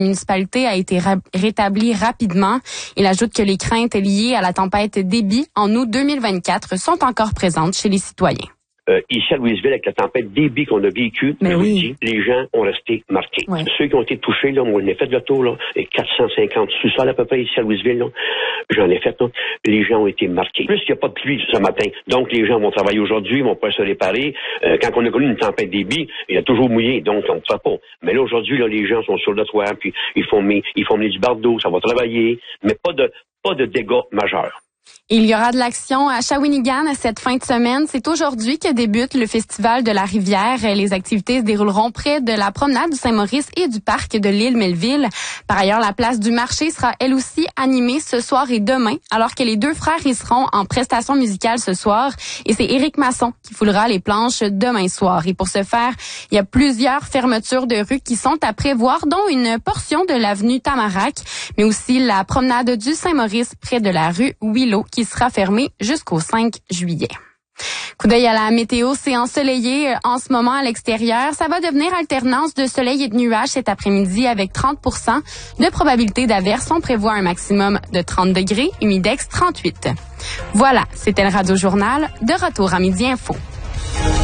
municipalité a été rétablie rapidement. Il ajoute que les craintes liées à la tempête Déby en août 2024 sont encore présentes chez les citoyens. Ici à Louisville, avec la tempête Déby qu'on a vécue, les gens ont resté marqués. Ouais. Ceux qui ont été touchés, là, on a fait le tour, là, et 450 sous-sols à peu près ici à Louisville, là, j'en ai fait, là, les gens ont été marqués. Plus il n'y a pas de pluie ce matin, donc les gens vont travailler aujourd'hui, ils vont pas se réparer. Quand on a connu une tempête Déby, il a toujours mouillé, donc on ne fait pas. Mais là, aujourd'hui, là, les gens sont sur le toit, puis ils font mener du bardeau, ça va travailler, mais pas de dégâts majeurs. Il y aura de l'action à Shawinigan cette fin de semaine. C'est aujourd'hui que débute le Festival de la Rivière. Les activités se dérouleront près de la promenade du Saint-Maurice et du parc de l'île Melville. Par ailleurs, la place du marché sera elle aussi animée ce soir et demain, alors que les deux frères y seront en prestation musicale ce soir. Et c'est Éric Masson qui foulera les planches demain soir. Et pour ce faire, il y a plusieurs fermetures de rue qui sont à prévoir, dont une portion de l'avenue Tamarack, mais aussi la promenade du Saint-Maurice près de la rue Willow, qui sera fermée jusqu'au 5 juillet. Coup d'œil à la météo, c'est ensoleillé en ce moment à l'extérieur. Ça va devenir alternance de soleil et de nuages cet après-midi avec 30% de probabilité d'averse. On prévoit un maximum de 30 degrés, humidex 38. Voilà, c'était le Radio Journal. De retour à Midi Info.